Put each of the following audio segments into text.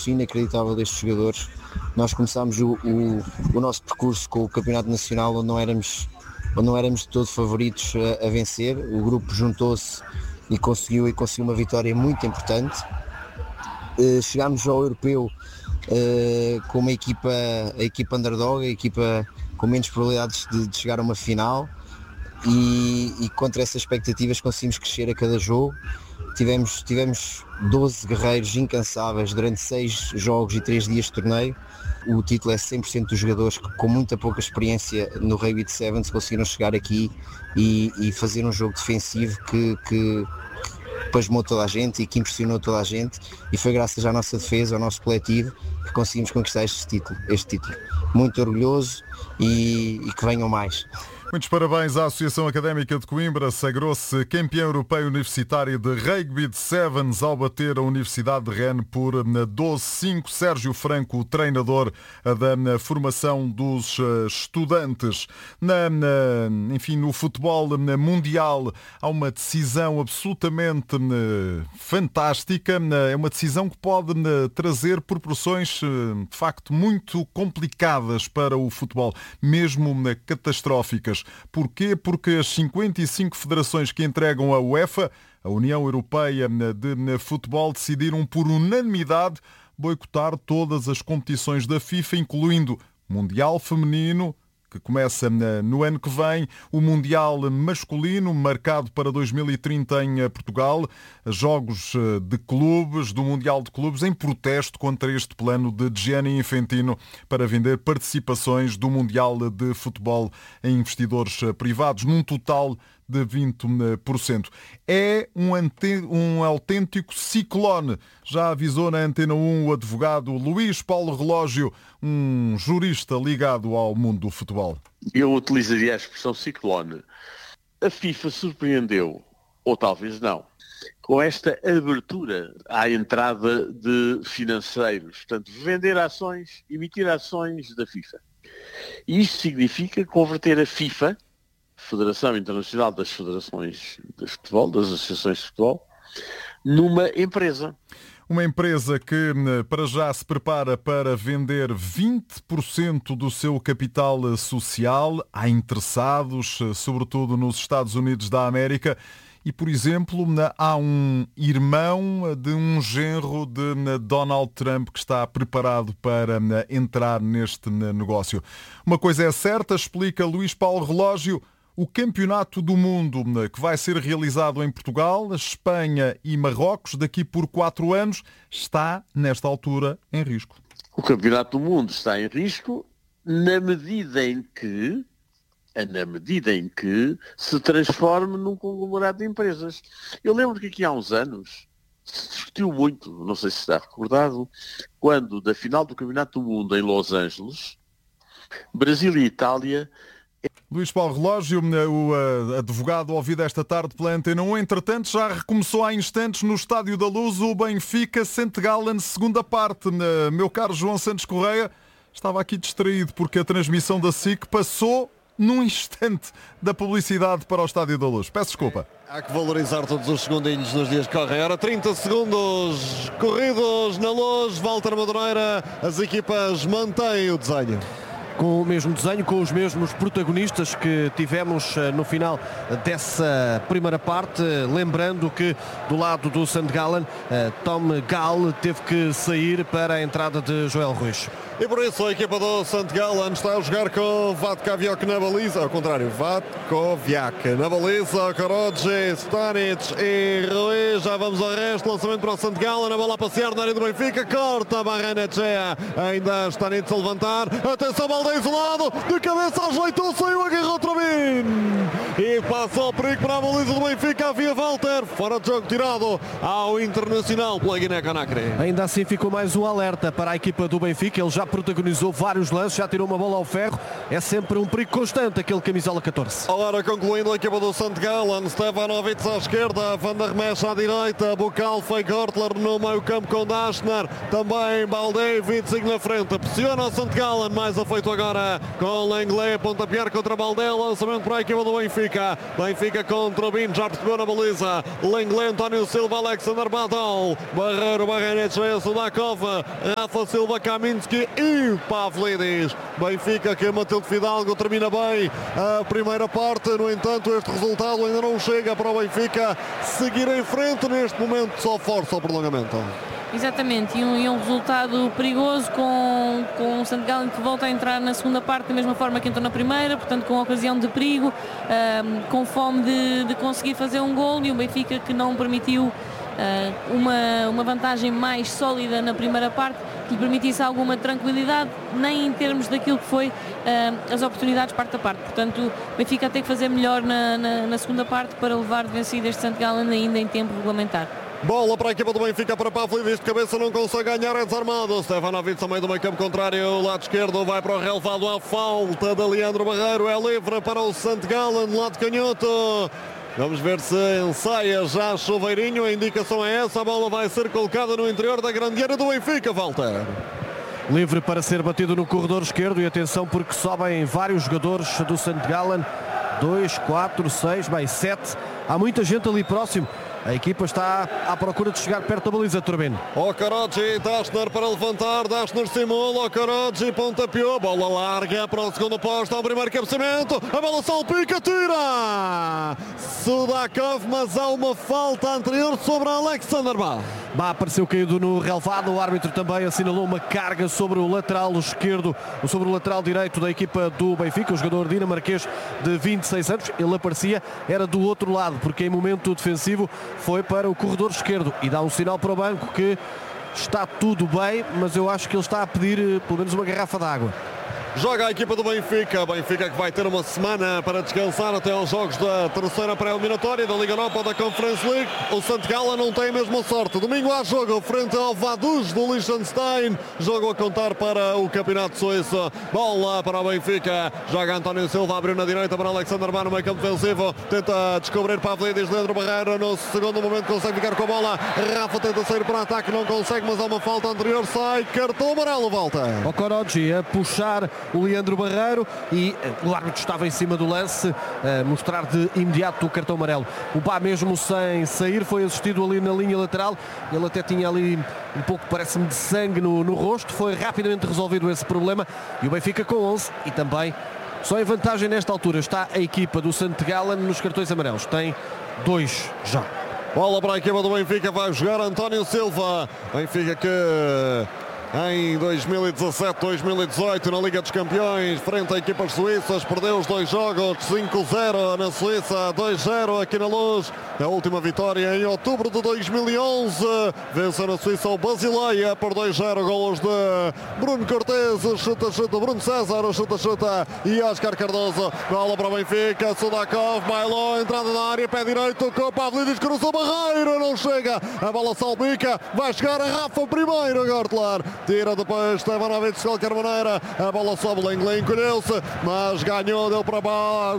esforço inacreditável destes jogadores. Nós começámos o nosso percurso com o Campeonato Nacional onde não éramos de todo favoritos a vencer. O grupo juntou-se e conseguiu uma vitória muito importante. Chegámos ao Europeu com a equipa underdog, a equipa com menos probabilidades de chegar a uma final, e contra essas expectativas conseguimos crescer a cada jogo. Tivemos 12 guerreiros incansáveis durante 6 jogos e 3 dias de torneio. O título é 100% dos jogadores que, com muita pouca experiência no Rugby de Sevens, conseguiram chegar aqui e fazer um jogo defensivo que pasmou toda a gente e que impressionou toda a gente, e foi graças à nossa defesa, ao nosso coletivo, que conseguimos conquistar este título. Muito orgulhoso e que venham mais. Muitos parabéns à Associação Académica de Coimbra, sagrou-se campeã europeia universitária de rugby de sevens ao bater a Universidade de Rennes por 12-5. Sérgio Franco, o treinador da formação dos estudantes. No futebol mundial há uma decisão absolutamente fantástica. É uma decisão que pode trazer proporções de facto muito complicadas para o futebol, mesmo catastróficas. Porquê? Porque as 55 federações que entregam a UEFA, a União Europeia de Futebol, decidiram por unanimidade boicotar todas as competições da FIFA, incluindo Mundial Feminino, que começa no ano que vem, o Mundial Masculino, marcado para 2030 em Portugal, jogos de clubes, do Mundial de Clubes, em protesto contra este plano de Gianni Infantino para vender participações do Mundial de Futebol a investidores privados, num total de 20%. É um autêntico ciclone. Já avisou na Antena 1 o advogado Luís Paulo Relógio, um jurista ligado ao mundo do futebol. Eu utilizaria a expressão ciclone. A FIFA surpreendeu, ou talvez não, com esta abertura à entrada de financeiros. Portanto, vender ações, emitir ações da FIFA. E isto significa converter a FIFA, Federação Internacional das Federações de Futebol, das Associações de Futebol, numa empresa. Uma empresa que para já se prepara para vender 20% do seu capital social a interessados, sobretudo nos Estados Unidos da América. E, por exemplo, há um irmão de um genro de Donald Trump que está preparado para entrar neste negócio. Uma coisa é certa, explica Luís Paulo Relógio: o Campeonato do Mundo, que vai ser realizado em Portugal, Espanha e Marrocos daqui por 4 anos, está, nesta altura, em risco. O Campeonato do Mundo está em risco na medida em que se transforme num conglomerado de empresas. Eu lembro que aqui há uns anos se discutiu muito, não sei se está recordado, quando da final do Campeonato do Mundo em Los Angeles, Brasil e Itália. Luís Paulo Relógio, o advogado ouvido esta tarde pela Antena 1. Entretanto, já recomeçou há instantes no Estádio da Luz o Benfica St. Gallen, segunda parte. Meu caro João Santos Correia, estava aqui distraído porque a transmissão da SIC passou num instante da publicidade para o Estádio da Luz. Peço desculpa. Há que valorizar todos os segundinhos nos dias que correm. Ora, 30 segundos corridos na Luz. Walter Madureira, as equipas mantêm o desenho. Com o mesmo desenho, com os mesmos protagonistas que tivemos no final dessa primeira parte. Lembrando que do lado do St. Gallen, Tom Gall teve que sair para a entrada de Joel Ruiz. E por isso a equipa do St. Gallen está a jogar com Vatkoviak na baliza, ao contrário, Vatkoviak na baliza, Korodzic, Stanic e Ruiz. Já vamos ao resto, lançamento para o St. Gallen, a bola a passear na área do Benfica, corta a Barrenechea, ainda Stanic a levantar, atenção, Balde isolado, de cabeça ajeitou, saiu, agarrou Trabin e passa o perigo para a baliza do Benfica, havia Walter, fora de jogo tirado ao Internacional pela Guiné-Conakry. Ainda assim ficou mais um alerta para a equipa do Benfica, ele já protagonizou vários lances, já tirou uma bola ao ferro, é sempre um perigo constante aquele camisola 14. Agora concluindo a equipa do St. Gallen, Stefanovic à esquerda, Van der Mesch à direita, Bucal, Feigortler no meio campo com Dashner, também Balde, 25 na frente, pressiona o St. Gallen, mais afeito agora com Lenglet, pontapear contra Baldé, lançamento para a equipa do Benfica. Benfica contra o Bin, já percebeu na baliza. Lenglet, António Silva, Alexander Badal, Barreiro, Barrenetche, Sudakov, Rafa Silva, Kaminski e Pavlidis. Benfica que Matilde Fidalgo termina bem a primeira parte, no entanto este resultado ainda não chega para o Benfica seguir em frente, neste momento só força o prolongamento. Exatamente, e um resultado perigoso com o St. Gallen que volta a entrar na segunda parte da mesma forma que entrou na primeira, portanto com ocasião de perigo, com fome de conseguir fazer um gol, e o Benfica que não permitiu uma vantagem mais sólida na primeira parte, que lhe permitisse alguma tranquilidade, nem em termos daquilo que foi as oportunidades parte a parte. Portanto, o Benfica tem que fazer melhor na segunda parte para levar de vencido este St. Gallen ainda em tempo regulamentar. Bola para a equipa do Benfica, para Pavlidis, de cabeça não consegue ganhar, é desarmado. Stefanovic também do meio campo contrário, lado esquerdo, vai para o relevado, a falta de Leandro Barreiro, é livre para o St. Gallen, lado canhoto. Vamos ver se ensaia já Chuveirinho, a indicação é essa, a bola vai ser colocada no interior da grande área do Benfica, Walter. Livre para ser batido no corredor esquerdo, e atenção porque sobem vários jogadores do St. Gallen, 2, 4, 6, bem 7, há muita gente ali próximo. A equipa está à procura de chegar perto da baliza, Turbino. Okoroji, Dashner para levantar, Dashner simula, Okoroji pontapeou, bola larga para o segundo posto, ao primeiro cabeceamento, a bola salpica, tira! Sudakov, mas há uma falta anterior sobre Alexander Bá. Bá apareceu caído no relvado, o árbitro também assinalou uma carga sobre o lateral esquerdo, sobre o lateral direito da equipa do Benfica, o jogador dinamarquês de 26 anos, ele aparecia, era do outro lado, porque em momento defensivo foi para o corredor esquerdo e dá um sinal para o banco que está tudo bem, mas eu acho que ele está a pedir pelo menos uma garrafa de água. Joga a equipa do Benfica, Benfica que vai ter uma semana para descansar até aos jogos da terceira pré-eliminatória da Liga Europa ou da Conference League. O St. Gallen não tem a mesma sorte. Domingo há jogo frente ao Vaduz do Liechtenstein, jogo a contar para o Campeonato Suíço. Bola para o Benfica, joga António Silva, abriu na direita para Alexander Bá no meio campo defensivo, tenta descobrir Pavlidis, Leandro Barreiro no segundo momento consegue ficar com a bola, Rafa tenta sair para ataque, não consegue, mas há uma falta anterior, sai, cartão amarelo, volta. Okoroji a puxar o Leandro Barreiro e o árbitro estava em cima do lance, a mostrar de imediato o cartão amarelo. O Bá mesmo sem sair foi assistido ali na linha lateral, ele até tinha ali um pouco, parece-me, de sangue no rosto, foi rapidamente resolvido esse problema e o Benfica com 11 e também só em vantagem nesta altura está a equipa do St. Gallen nos cartões amarelos, tem 2 já. Bola para a equipa do Benfica, vai jogar António Silva, Benfica que em 2017-2018 na Liga dos Campeões frente a equipas suíças perdeu os 2 jogos, 5-0 na Suíça, 2-0 aqui na Luz. A última vitória em outubro de 2011, venceu na Suíça o Basileia por 2-0, golos de Bruno Cortes, chuta, Bruno César, chuta e Oscar Cardoso. Bola para o Benfica, Sudakov, bailou, entrada na área, pé direito, com Pavlidis, cruzou Barreiro, não chega, a bola salpica, vai chegar a Rafa primeiro, Gortler. Tira depois Stefanovic de qualquer maneira. A bola sobe, Lenglet encolheu-se, mas ganhou, deu para Bá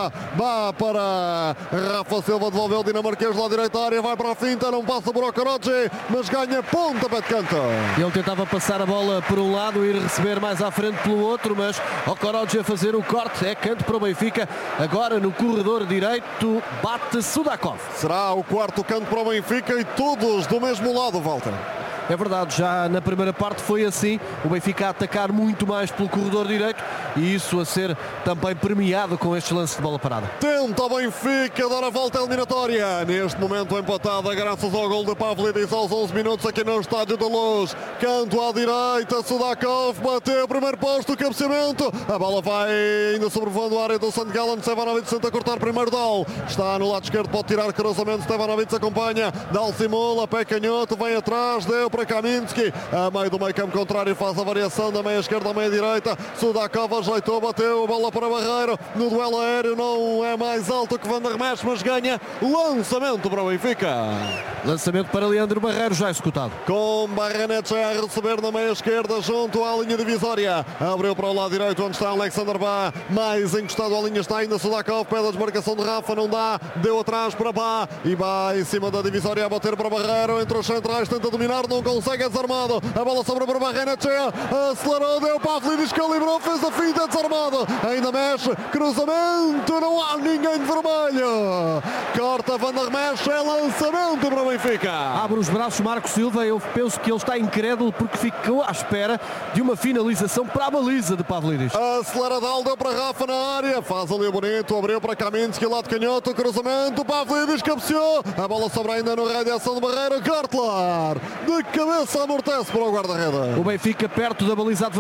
para Rafa Silva, devolveu o dinamarquês lá direita da área, vai para a finta, não passa por Okoroji, mas ganha ponta pé de canto. Ele tentava passar a bola por um lado e ir receber mais à frente pelo outro, mas Okoroji a fazer o corte, é canto para o Benfica. Agora no corredor direito bate Sudakov. Será o quarto canto para o Benfica e todos do mesmo lado, Walter. É verdade, já na primeira parte foi assim, o Benfica a atacar muito mais pelo corredor direito e isso a ser também premiado com estes lances de bola parada. Tenta o Benfica dar a volta eliminatória, neste momento empatada graças ao gol de Pavlidis aos 11 minutos aqui no Estádio da Luz. Canto à direita, Sudakov bateu o primeiro posto, o cabeceamento, a bola vai ainda sobrevoando a área do St. Gallen, Stefanovic tenta cortar primeiro Dal, está no lado esquerdo, pode tirar cruzamento, Stefanovic acompanha, Dal simula, pé canhoto, vem atrás, deu para Kaminski, a meio do meio campo contrário, faz a variação da meia esquerda à meia direita, Sudakov ajeitou, bateu, bola para Barreiro, no duelo aéreo não é mais alto que Van der Mesch, mas ganha lançamento para o Benfica. Lançamento para Leandro Barreiro, já executado. Com Barrenetche a receber na meia esquerda, junto à linha divisória, abriu para o lado direito, onde está Alexander Bá, mais encostado à linha está ainda Sudakov, pede a desmarcação de Rafa, não dá, deu atrás para Bá, e Bá em cima da divisória a bater para Barreiro, entre os centrais, tenta dominar, não consegue, é desarmado. A bola sobre o Barrenetxea, acelerou, deu Pavlidis, calibrou, fez a finta, desarmado. Ainda mexe, cruzamento, não há ninguém de vermelho. Corta, Van der Mesh, é lançamento para o Benfica. Abre os braços Marco Silva, eu penso que ele está incrédulo porque ficou à espera de uma finalização para a baliza de Pavlidis. Aceleradal, deu para Rafa na área, faz ali bonito, abriu para Kaminski, lado canhoto, cruzamento, Pavlidis cabeceou, a bola sobra ainda no raio de ação de barreira, Gertler, de cabeça amortece para o guarda-redes. O Benfica perto da baliza